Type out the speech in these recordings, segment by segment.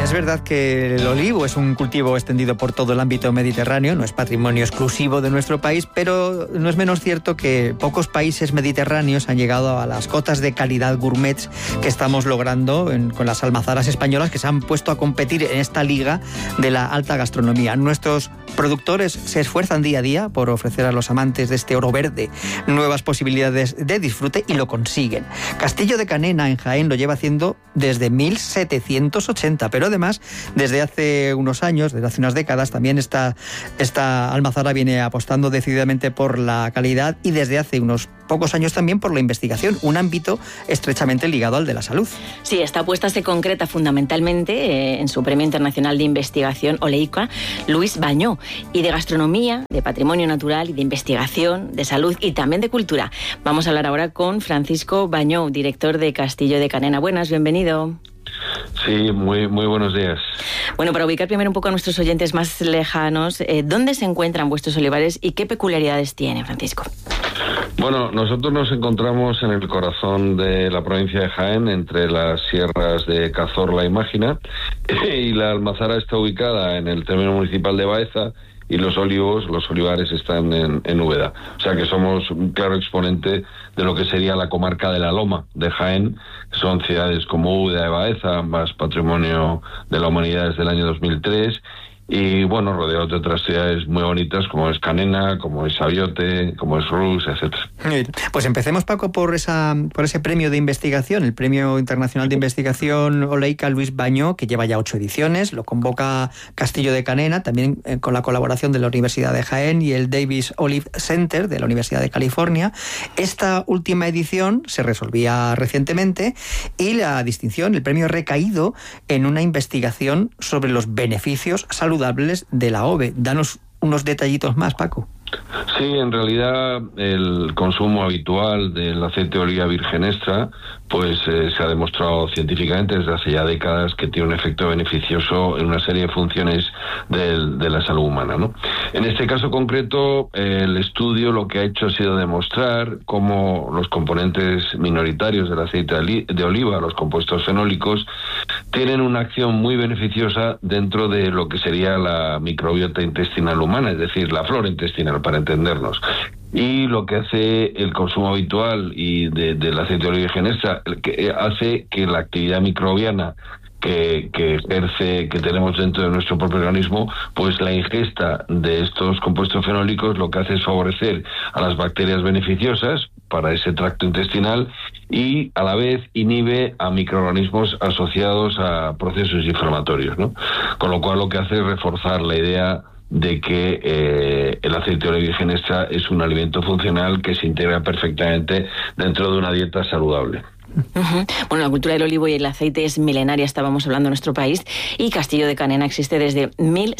Es verdad que el olivo es un cultivo extendido por todo el ámbito mediterráneo, no es patrimonio exclusivo de nuestro país, pero no es menos cierto que pocos países mediterráneos han llegado a las cotas de calidad gourmet que estamos logrando con las almazaras españolas, que se han puesto a competir en esta liga de la alta gastronomía. Nuestros productores se esfuerzan día a día por ofrecer a los amantes de este oro verde nuevas posibilidades de disfrute y lo consiguen. Castillo de Canena en Jaén lo lleva haciendo desde 1780, pero además desde hace unos años, desde hace unas décadas, también esta almazara viene apostando decididamente por la calidad y desde hace unos pocos años también por la investigación, un ámbito estrechamente ligado al de la salud. Sí, esta apuesta se concreta fundamentalmente en su Premio Internacional de Investigación Oleika Luis Bañó, y de gastronomía, de patrimonio natural y de investigación, de salud y también de cultura. Vamos a hablar ahora con Francisco Bañó, director de Castillo de Canena. Buenas, bienvenido. Sí, muy buenos días. Bueno, para ubicar primero un poco a nuestros oyentes más lejanos, ¿dónde se encuentran vuestros olivares y qué peculiaridades tienen, Francisco? Bueno, nosotros nos encontramos en el corazón de la provincia de Jaén, entre las sierras de Cazorla y Mágina, y la almazara está ubicada en el término municipal de Baeza, y los olivares están en Úbeda. O sea que somos un claro exponente de lo que sería la comarca de la Loma de Jaén. Son ciudades como Úbeda y Baeza, ambas patrimonio de la humanidad desde el año 2003, y bueno, rodeados de otras ciudades muy bonitas como es Canena, como es Sabiote, como es Rus, etcétera. Pues empecemos, Paco, por ese premio de investigación, el Premio Internacional de Investigación Oleika Luis Bañó, que lleva ya 8 ediciones, lo convoca Castillo de Canena, también con la colaboración de la Universidad de Jaén y el Davis Olive Center de la Universidad de California. Esta última edición se resolvía recientemente y la distinción, el premio ha recaído en una investigación sobre los beneficios saludables de la ove. Danos unos detallitos más, Paco. Sí, en realidad el consumo habitual del aceite de oliva virgen extra pues se ha demostrado científicamente desde hace ya décadas que tiene un efecto beneficioso en una serie de funciones de la salud humana, ¿no? En este caso concreto, el estudio lo que ha hecho ha sido demostrar cómo los componentes minoritarios del aceite de oliva, los compuestos fenólicos, tienen una acción muy beneficiosa dentro de lo que sería la microbiota intestinal humana, es decir, la flora intestinal, para entendernos. Y lo que hace el consumo habitual y del aceite de oliva virgen extra, que hace que la actividad microbiana que tenemos dentro de nuestro propio organismo, pues la ingesta de estos compuestos fenólicos lo que hace es favorecer a las bacterias beneficiosas para ese tracto intestinal y a la vez inhibe a microorganismos asociados a procesos inflamatorios, ¿no? Con lo cual lo que hace es reforzar la idea de que el aceite de oliva virgen extra es un alimento funcional que se integra perfectamente dentro de una dieta saludable. Uh-huh. Bueno, la cultura del olivo y el aceite es milenaria, estábamos hablando en nuestro país, y Castillo de Canena existe desde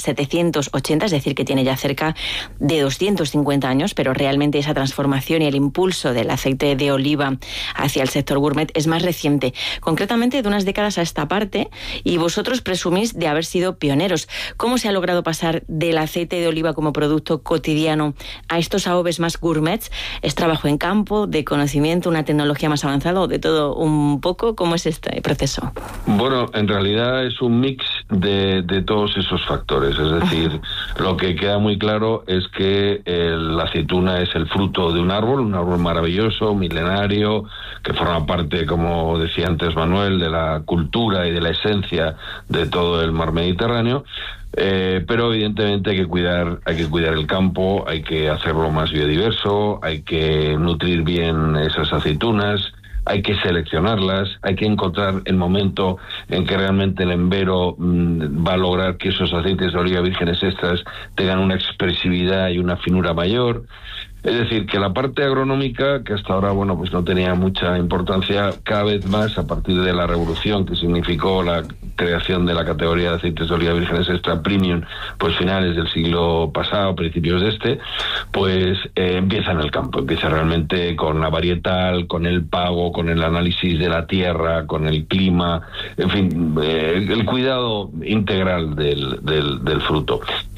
1780, es decir, que tiene ya cerca de 250 años, pero realmente esa transformación y el impulso del aceite de oliva hacia el sector gourmet es más reciente, concretamente de unas décadas a esta parte, y vosotros presumís de haber sido pioneros. ¿Cómo se ha logrado pasar del aceite de oliva como producto cotidiano a estos AOVes más gourmets? ¿Es trabajo en campo, de conocimiento, una tecnología más avanzada o de todo un poco? ¿Cómo es este proceso? Bueno, en realidad es un mix de todos esos factores. Es decir, lo que queda muy claro es que la aceituna es el fruto de un árbol maravilloso, milenario, que forma parte, como decía antes Manuel, de la cultura y de la esencia de todo el mar Mediterráneo. Pero evidentemente hay que cuidar el campo, hay que hacerlo más biodiverso, hay que nutrir bien esas aceitunas, hay que seleccionarlas, hay que encontrar el momento en que realmente el embero va a lograr que esos aceites de oliva vírgenes extras tengan una expresividad y una finura mayor. Es decir, que la parte agronómica, que hasta ahora pues no tenía mucha importancia, cada vez más a partir de la revolución que significó la creación de la categoría de aceites de oliva vírgenes extra premium, pues finales del siglo pasado, principios de este, pues empieza en el campo, empieza realmente con la varietal, con el pago, con el análisis de la tierra, con el clima, en fin, el cuidado integral del fruto.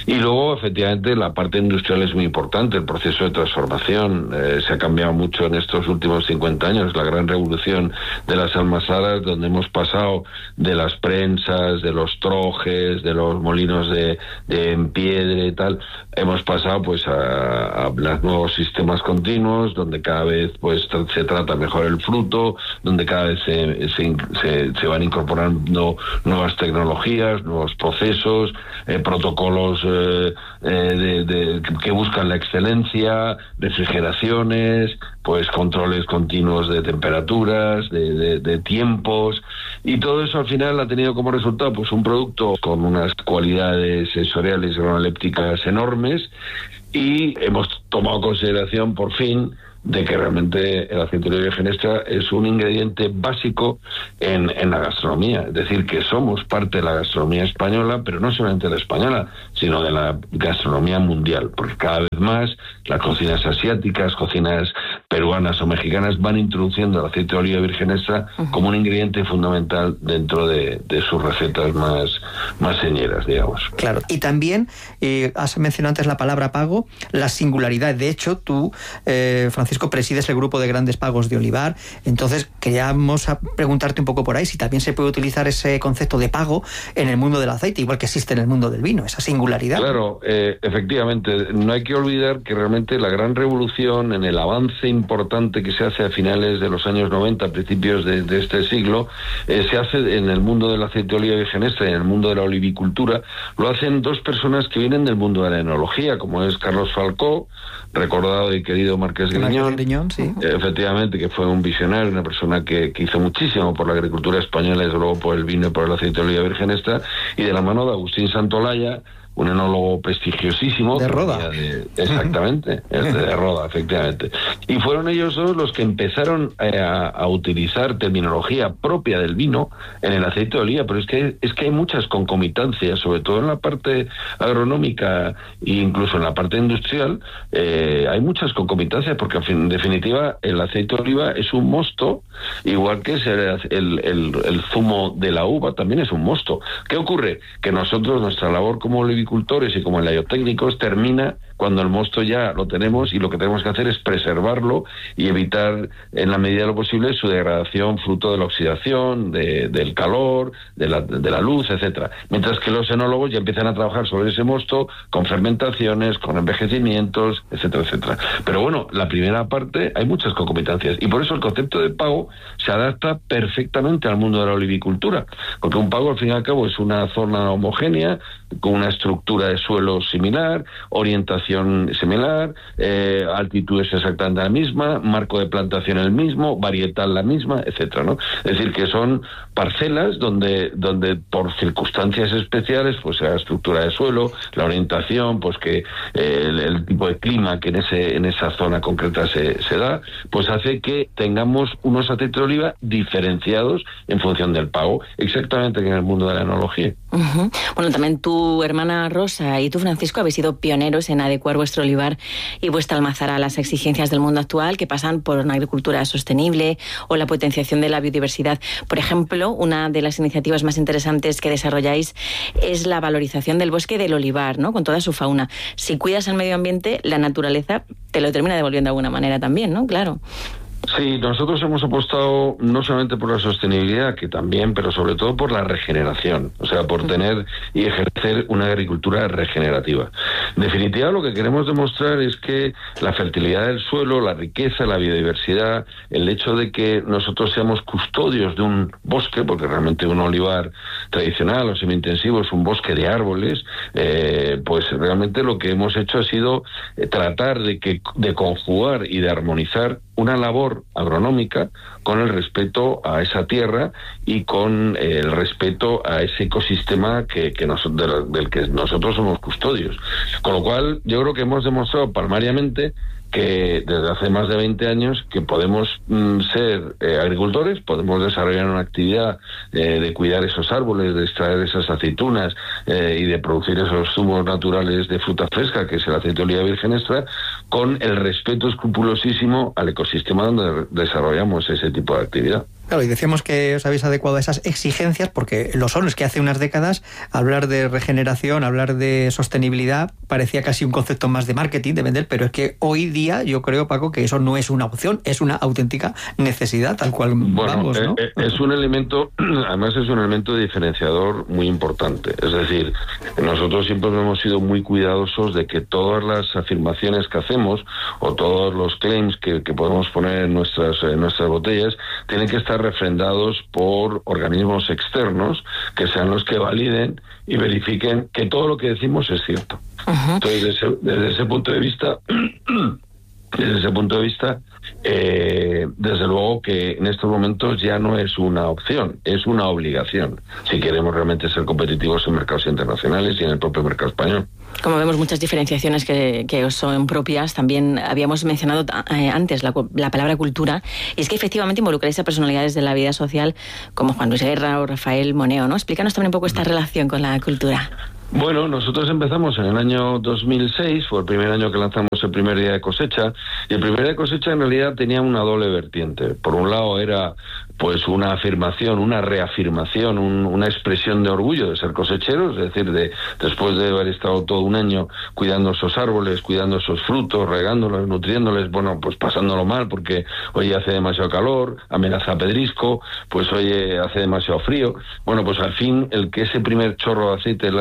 Y luego, efectivamente, la parte industrial es muy importante, el proceso de transformación. Se ha cambiado mucho en estos últimos 50 años, la gran revolución de las almazaras, donde hemos pasado de las prensas, de los trojes, de los molinos de piedra y tal, hemos pasado pues a los nuevos sistemas continuos, donde cada vez pues se trata mejor el fruto, donde cada vez se van incorporando nuevas tecnologías, nuevos procesos, protocolos que buscan la excelencia, refrigeraciones, pues controles continuos de temperaturas, de tiempos, y todo eso al final ha tenido como resultado pues un producto con unas cualidades sensoriales y organolépticas enormes, y hemos tomado consideración por fin de que realmente el aceite de oliva virgen extra es un ingrediente básico en la gastronomía. Es decir, que somos parte de la gastronomía española, pero no solamente de la española, sino de la gastronomía mundial, porque cada vez más las cocinas asiáticas, cocinas peruanas o mexicanas van introduciendo el aceite de oliva virgen extra como un ingrediente fundamental dentro de sus recetas más señeras, digamos. Claro, y también has mencionado antes la palabra pago, la singularidad. De hecho, tú, Francisco, presides el grupo de grandes pagos de olivar, entonces queríamos preguntarte un poco por ahí si también se puede utilizar ese concepto de pago en el mundo del aceite, igual que existe en el mundo del vino, esa singularidad. Claro, efectivamente, no hay que olvidar que realmente la gran revolución en el avance importante que se hace a finales de los años 90, a principios de este siglo, se hace en el mundo del aceite de oliva virgen extra y en el mundo de la olivicultura. Lo hacen dos personas que vienen del mundo de la enología, como es Carlos Falcó, recordado y querido Marqués Griñón, sí. Efectivamente, que fue un visionario, una persona que hizo muchísimo por la agricultura española, desde luego por el vino y por el aceite de oliva virgen extra, y de la mano de Agustín Santolaya, un enólogo prestigiosísimo. De Roda. Exactamente, de Roda, efectivamente. Y fueron ellos dos los que empezaron a utilizar terminología propia del vino en el aceite de oliva, pero es que hay muchas concomitancias, sobre todo en la parte agronómica e incluso en la parte industrial, hay muchas concomitancias, porque en definitiva el aceite de oliva es un mosto, igual que es el zumo de la uva también es un mosto. ¿Qué ocurre? Que nosotros, nuestra labor como olivicultores y como enlayotécnicos termina cuando el mosto ya lo tenemos, y lo que tenemos que hacer es preservarlo y evitar en la medida de lo posible su degradación fruto de la oxidación, del calor, de la luz, etcétera. Mientras que los enólogos ya empiezan a trabajar sobre ese mosto con fermentaciones, con envejecimientos, etcétera, etcétera. Pero bueno, la primera parte hay muchas concomitancias, y por eso el concepto de pago se adapta perfectamente al mundo de la olivicultura, porque un pago al fin y al cabo es una zona homogénea con una estructura de suelo similar, orientación similar, altitud es exactamente la misma, marco de plantación el mismo, varietal la misma, etcétera, ¿no? Es decir, que son parcelas donde por circunstancias especiales, pues la estructura de suelo, la orientación, pues que el tipo de clima que en esa zona concreta se da, pues hace que tengamos unos aceites de oliva diferenciados en función del pago, exactamente que en el mundo de la enología. Uh-huh. Bueno, también tu hermana Rosa y tú, Francisco, habéis sido pioneros en adecuar vuestro olivar y vuestra almazara a las exigencias del mundo actual, que pasan por una agricultura sostenible o la potenciación de la biodiversidad. Por ejemplo, una de las iniciativas más interesantes que desarrolláis es la valorización del bosque del olivar, ¿no? Con toda su fauna. Si cuidas el medio ambiente, la naturaleza te lo termina devolviendo de alguna manera también, ¿no? Claro. Sí, nosotros hemos apostado no solamente por la sostenibilidad, que también, pero sobre todo por la regeneración, o sea, por tener y ejercer una agricultura regenerativa. En definitiva, lo que queremos demostrar es que la fertilidad del suelo, la riqueza, la biodiversidad, el hecho de que nosotros seamos custodios de un bosque, porque realmente un olivar tradicional o semi-intensivo es un bosque de árboles, pues realmente lo que hemos hecho ha sido tratar de conjugar y de armonizar una labor agronómica con el respeto a esa tierra y con el respeto a ese ecosistema del que nosotros somos custodios. Con lo cual, yo creo que hemos demostrado palmariamente que desde hace más de 20 años que podemos ser agricultores, podemos desarrollar una actividad de cuidar esos árboles, de extraer esas aceitunas y de producir esos zumos naturales de fruta fresca, que es el aceite de oliva virgen extra, con el respeto escrupulosísimo al ecosistema donde desarrollamos ese tipo de actividad. Claro, y decíamos que os habéis adecuado a esas exigencias porque lo son, es que hace unas décadas hablar de regeneración, hablar de sostenibilidad parecía casi un concepto más de marketing, de vender, pero es que hoy día yo creo, Paco, que eso no es una opción, es una auténtica necesidad, tal cual vamos, ¿no? Es un elemento, además es un elemento diferenciador muy importante. Es decir, nosotros siempre hemos sido muy cuidadosos de que todas las afirmaciones que hacemos o todos los claims que podemos poner en nuestras botellas tienen que estar refrendados por organismos externos que sean los que validen y verifiquen que todo lo que decimos es cierto. Uh-huh. Entonces, desde ese punto de vista, desde luego que en estos momentos ya no es una opción, es una obligación, si queremos realmente ser competitivos en mercados internacionales y en el propio mercado español. Como vemos, muchas diferenciaciones que os son propias. También habíamos mencionado antes la palabra cultura, y es que efectivamente involucráis a personalidades de la vida social como Juan Luis Guerra o Rafael Moneo, ¿no? Explícanos también un poco esta relación con la cultura. Bueno, nosotros empezamos en el año 2006, fue el primer año que lanzamos el primer día de cosecha, y el primer día de cosecha en realidad tenía una doble vertiente. Por un lado era pues una afirmación, una reafirmación, una expresión de orgullo de ser cosecheros, es decir, después de haber estado todo un año cuidando esos árboles, cuidando esos frutos, regándolos, nutriéndoles, bueno, pues pasándolo mal porque hoy hace demasiado calor, amenaza pedrisco, pues hoy hace demasiado frío. Bueno, pues al fin el que ese primer chorro de aceite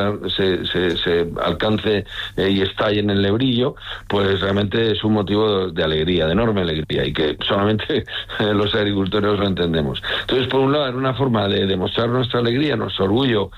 se alcance y estalle en el lebrillo, pues realmente es un motivo de alegría, de enorme alegría, y que solamente los agricultores lo entendemos. Entonces, por un lado, era una forma de demostrar nuestra alegría, nuestro orgullo,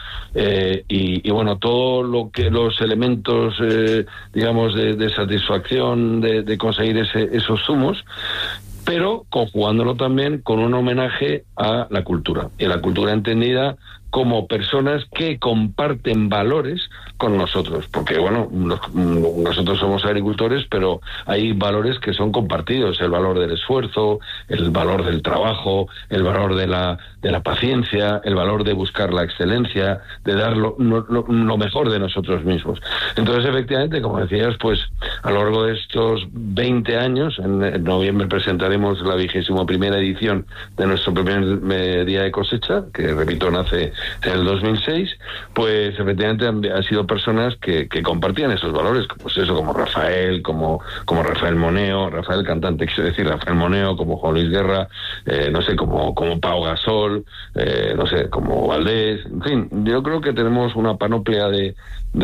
y bueno, todo lo que los elementos, digamos, de satisfacción de conseguir esos zumos, pero conjugándolo también con un homenaje a la cultura, y la cultura entendida como personas que comparten valores con nosotros, porque bueno, nosotros somos agricultores, pero hay valores que son compartidos, el valor del esfuerzo, el valor del trabajo, el valor de la paciencia, el valor de buscar la excelencia, de dar lo mejor de nosotros mismos. Entonces, efectivamente, como decías, pues a lo largo de estos 20 años, en noviembre presentaremos la 21ª edición de nuestro primer día de cosecha, que repito, nace en el 2006, pues efectivamente han sido personas que compartían esos valores, pues eso, como Rafael, como Rafael Moneo, Rafael cantante, quiero decir, Rafael Moneo, como Juan Luis Guerra, no sé, como Pau Gasol, no sé, como Valdés, en fin, yo creo que tenemos una panoplia de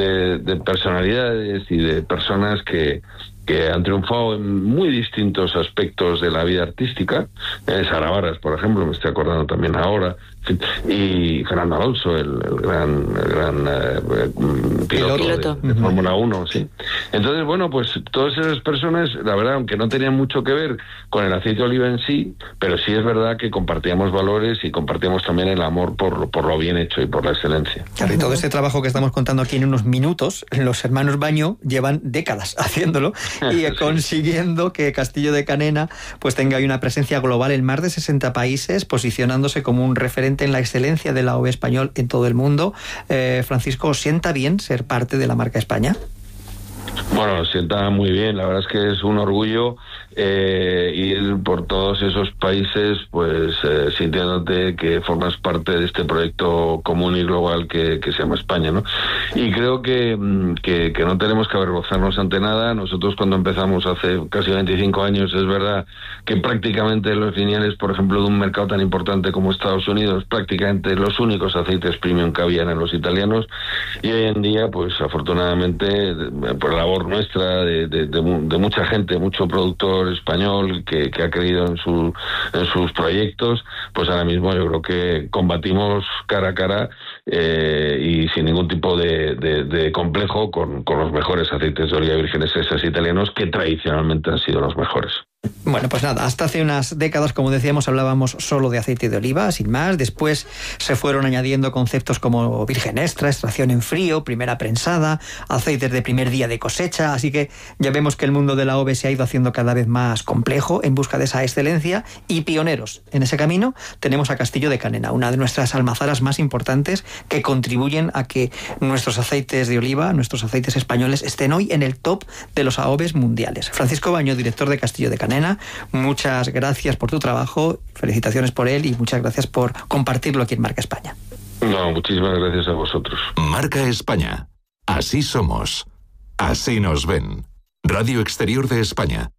personalidades y de personas que han triunfado en muy distintos aspectos de la vida artística. Sara Varas, por ejemplo, me estoy acordando también ahora, y Fernando Alonso, el gran piloto de Fórmula 1, sí. Entonces, bueno, pues todas esas personas, la verdad, aunque no tenían mucho que ver con el aceite de oliva en sí, pero sí es verdad que compartíamos valores y compartíamos también el amor por lo bien hecho y por la excelencia. Claro, y todo este trabajo que estamos contando aquí en unos minutos, los hermanos Baño llevan décadas haciéndolo y consiguiendo que Castillo de Canena pues tenga ahí una presencia global en más de 60 países, posicionándose como un referente en la excelencia del AOV español en todo el mundo. Francisco, ¿os sienta bien ser parte de la marca España? Bueno, sienta muy bien, la verdad es que es un orgullo ir por todos esos países, pues sintiéndote que formas parte de este proyecto común y global que se llama España, ¿no? Y creo que no tenemos que avergonzarnos ante nada. Nosotros cuando empezamos hace casi 25 años, es verdad que prácticamente los lineales, por ejemplo, de un mercado tan importante como Estados Unidos, prácticamente los únicos aceites premium que habían en los italianos, y hoy en día, pues afortunadamente, por la labor nuestra, de mucha gente, mucho productor español que ha creído en sus proyectos, pues ahora mismo yo creo que combatimos cara a cara y sin ningún tipo de complejo con los mejores aceites de oliva virgen extras italianos, que tradicionalmente han sido los mejores. Bueno, pues nada, hasta hace unas décadas, como decíamos, hablábamos solo de aceite de oliva, sin más. Después se fueron añadiendo conceptos como virgen extra, extracción en frío, primera prensada, aceites de primer día de cosecha. Así que ya vemos que el mundo de la AOV se ha ido haciendo cada vez más complejo en busca de esa excelencia, y pioneros en ese camino tenemos a Castillo de Canena, una de nuestras almazaras más importantes que contribuyen a que nuestros aceites de oliva, nuestros aceites españoles, estén hoy en el top de los AOVs mundiales. Francisco Baño, director de Castillo de Canena, Canena, muchas gracias por tu trabajo, felicitaciones por él y muchas gracias por compartirlo aquí en Marca España. No, muchísimas gracias a vosotros. Marca España. Así somos. Así nos ven. Radio Exterior de España.